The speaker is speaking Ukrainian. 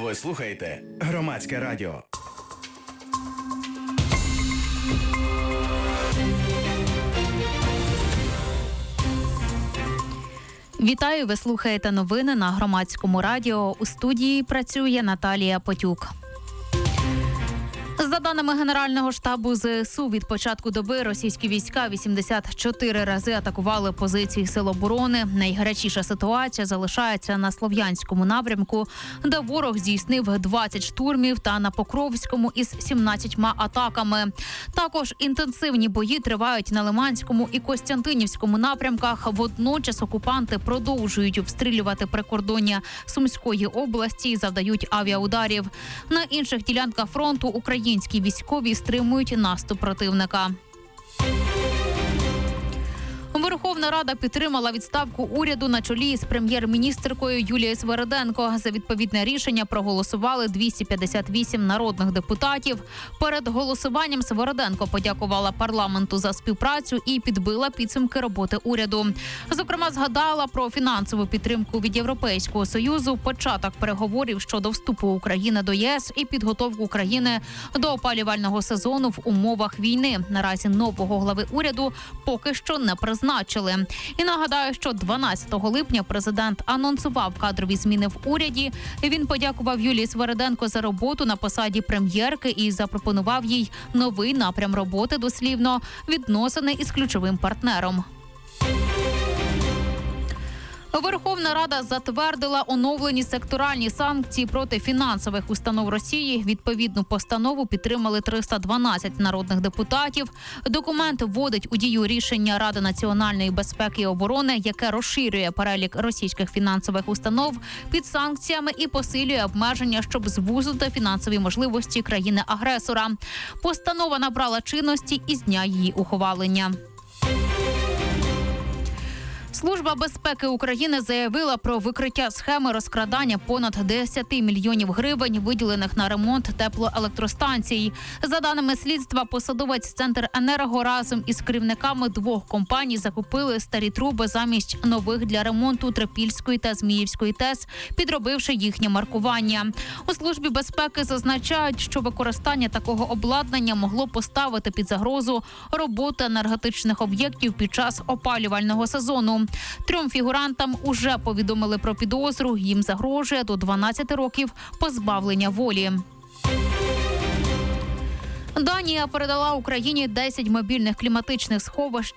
Ви слухаєте Громадське радіо. Вітаю, ви слухаєте новини на Громадському радіо. У студії працює Наталія Потюк. За даними Генерального штабу ЗСУ, від початку доби російські війська 84 рази атакували позиції Сил оборони. Найгарячіша ситуація залишається на Слов'янському напрямку, де ворог здійснив 20 штурмів, та на Покровському із 17 атаками. Також інтенсивні бої тривають на Лиманському і Костянтинівському напрямках. Водночас окупанти продовжують обстрілювати прикордоння Сумської області і завдають авіаударів. На інших ділянках фронту українські військові стримують наступ противника. Верховна Рада підтримала відставку уряду на чолі з прем'єр-міністркою Юлією Свериденко. За відповідне рішення проголосували 258 народних депутатів. Перед голосуванням Свериденко подякувала парламенту за співпрацю і підбила підсумки роботи уряду. Зокрема, згадала про фінансову підтримку від Європейського Союзу, початок переговорів щодо вступу України до ЄС і підготовку України до опалювального сезону в умовах війни. Наразі нового глави уряду поки що не призначили. І нагадаю, що 12 липня президент анонсував кадрові зміни в уряді. Він подякував Юлії Свериденко за роботу на посаді прем'єрки і запропонував їй новий напрям роботи, дослівно відносини із ключовим партнером. Верховна Рада затвердила оновлені секторальні санкції проти фінансових установ Росії. Відповідну постанову підтримали 312 народних депутатів. Документ вводить у дію рішення Ради національної безпеки і оборони, яке розширює перелік російських фінансових установ під санкціями і посилює обмеження, щоб звузити фінансові можливості країни-агресора. Постанова набрала чинності із дня її ухвалення. Служба безпеки України заявила про викриття схеми розкрадання понад 10 мільйонів гривень, виділених на ремонт теплоелектростанцій. За даними слідства, посадовець Центренерго разом із керівниками двох компаній закупили старі труби замість нових для ремонту Трипільської та Зміївської ТЕС, підробивши їхнє маркування. У Службі безпеки зазначають, що використання такого обладнання могло поставити під загрозу роботу енергетичних об'єктів під час опалювального сезону. 3 фігурантам уже повідомили про підозру. Їм загрожує до 12 років позбавлення волі. Данія передала Україні 10 мобільних кліматичних сховищ